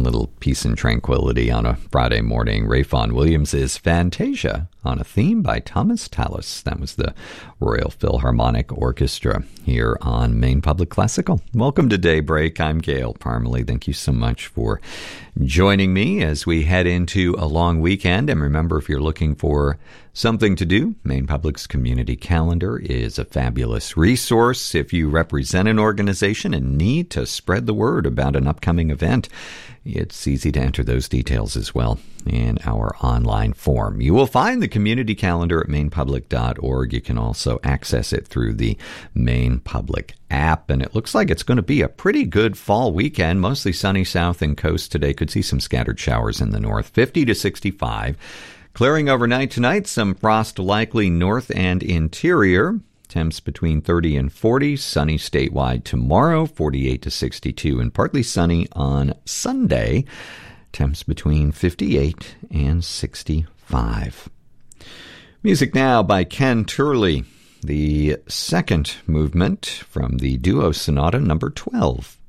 little peace and tranquility on a Friday morning. Ralph Vaughan Williams' Fantasia on a theme by Thomas Tallis. That was the Royal Philharmonic Orchestra here on Maine Public Classical. Welcome to Daybreak. I'm Gail Parmalee. Thank you so much for joining me as we head into a long weekend. And remember, if you're looking for something to do, Maine Public's community calendar is a fabulous resource. If you represent an organization and need to spread the word about an upcoming event, it's easy to enter those details as well in our online form. You will find the community calendar at mainepublic.org. You can also access it through the Maine Public app, and it looks like it's going to be a pretty good fall weekend. Mostly sunny south and coast today. Could see some scattered showers in the north. 50 to 65. Clearing overnight tonight. Some frost likely north and interior. Temps between 30 and 40. Sunny statewide tomorrow. 48 to 62, and partly sunny on Sunday. Temps between 58 and 65. Music now by Ken Turley. The second movement from the Duo Sonata number 12.